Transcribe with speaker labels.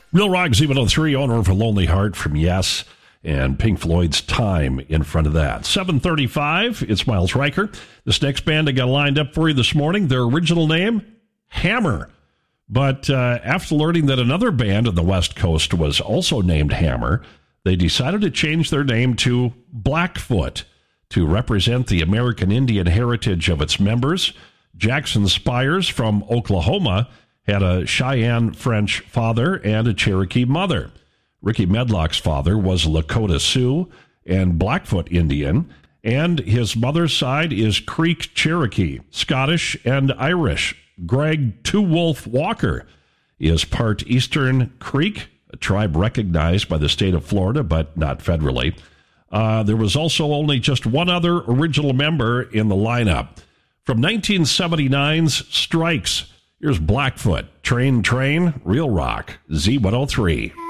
Speaker 1: Real Rock Z103, owner of A Lonely Heart from Yes, and Pink Floyd's Time in front of that. 7:35, it's Miles Riker. This next band I got lined up for you this morning, their original name, Hammer. But after learning that another band on the West Coast was also named Hammer, they decided to change their name to Blackfoot to represent the American Indian heritage of its members. Jackson Spires from Oklahoma had a Cheyenne French father and a Cherokee mother. Ricky Medlock's father was Lakota Sioux and Blackfoot Indian, and his mother's side is Creek Cherokee, Scottish and Irish. Greg Two Wolf Walker is part Eastern Creek, a tribe recognized by the state of Florida, but not federally. There was also only just one other original member in the lineup. From 1979's Strikes, here's Blackfoot, Train, Real Rock, Z103.